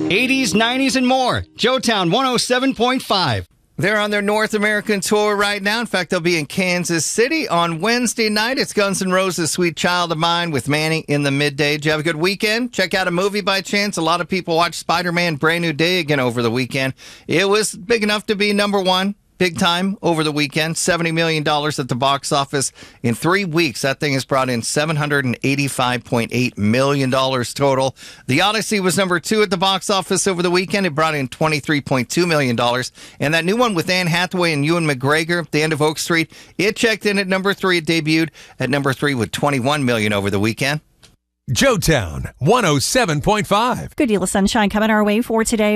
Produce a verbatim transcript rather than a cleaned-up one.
eighties, nineties, and more. Joetown one oh seven point five. They're on their North American tour right now. In fact, they'll be in Kansas City on Wednesday night. It's Guns N' Roses' Sweet Child of Mine with Manny in the midday. Did you have a good weekend? Check out a movie by chance? A lot of people watched Spider-Man Brand New Day again over the weekend. It was big enough to be number one. Big time over the weekend, seventy million dollars at the box office. In three weeks, that thing has brought in seven hundred eighty-five point eight million dollars total. The Odyssey was number two at the box office over the weekend. It brought in twenty-three point two million dollars. And that new one with Anne Hathaway and Ewan McGregor, The End of Oak Street, it checked in at number three. It debuted at number three with twenty-one million dollars over the weekend. Joetown one oh seven point five. Good deal of sunshine coming our way for today.